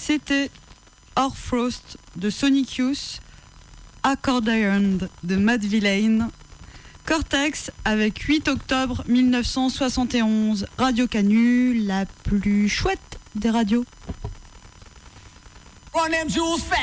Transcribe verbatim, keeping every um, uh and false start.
C'était Orfrost de Sonic Youth, Accordion de Matt Villain, Cortex avec huit octobre mille neuf cent soixante et onze, Radio Canu, la plus chouette des radios.